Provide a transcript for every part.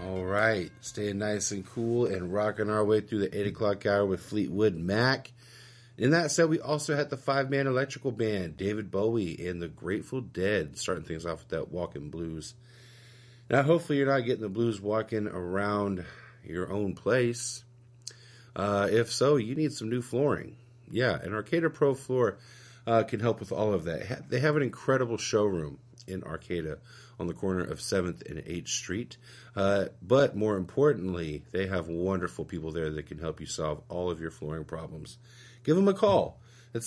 All right, staying nice and cool and rocking our way through the 8 o'clock hour with Fleetwood Mac. In that set, we also had the 5-man electrical band, David Bowie and the Grateful Dead, starting things off with that Walking Blues. Now, hopefully you're not getting the blues walking around your own place. If so, you need some new flooring. Yeah, an Arcata Pro floor can help with all of that. They have an incredible showroom in Arcata on the corner of 7th and 8th Street. But more importantly, they have wonderful people there that can help you solve all of your flooring problems. Give them a call at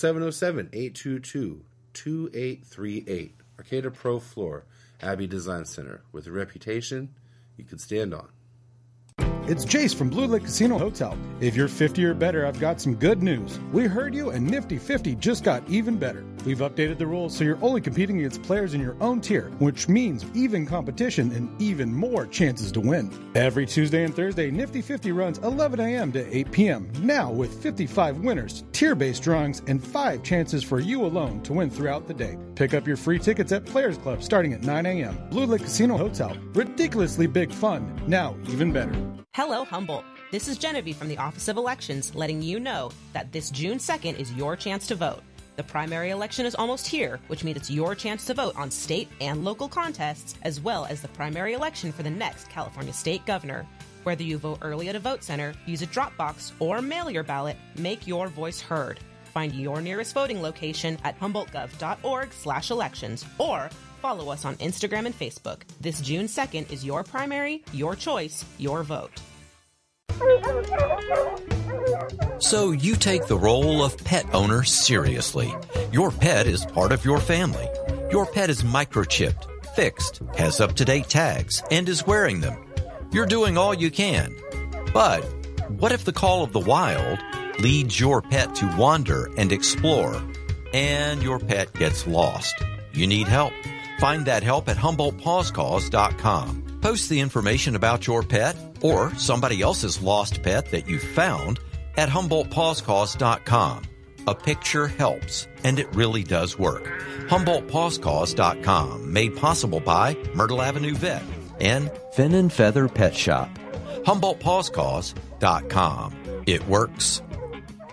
707-822-2838. Arcata Pro Floor, Abbey Design Center, with a reputation you can stand on. It's Jace from Blue Lake Casino Hotel. If you're 50 or better, I've got some good news. We heard you, and Nifty 50 just got even better. We've updated the rules so you're only competing against players in your own tier, which means even competition and even more chances to win. Every Tuesday and Thursday, Nifty 50 runs 11 a.m. to 8 p.m. Now with 55 winners, tier-based drawings, and 5 chances for you alone to win throughout the day. Pick up your free tickets at Players Club starting at 9 a.m. Blue Lake Casino Hotel. Ridiculously big fun. Now even better. Hello, Humboldt. This is Genevieve from the Office of Elections letting you know that this June 2nd is your chance to vote. The primary election is almost here, which means it's your chance to vote on state and local contests, as well as the primary election for the next California state governor. Whether you vote early at a vote center, use a drop box, or mail your ballot, make your voice heard. Find your nearest voting location at humboldtgov.org/elections or follow us on Instagram and Facebook. This June 2nd is your primary, your choice, your vote. So you take the role of pet owner seriously. Your pet is part of your family. Your pet is microchipped, fixed, has up-to-date tags, and is wearing them. You're doing all you can. But what if the call of the wild leads your pet to wander and explore, and your pet gets lost? You need help. Find that help at HumboldtPawsCause.com. Post the information about your pet or somebody else's lost pet that you found at HumboldtPawsCause.com. A picture helps, and it really does work. HumboldtPawsCause.com, made possible by Myrtle Avenue Vet and Fin and Feather Pet Shop. HumboldtPawsCause.com. It works.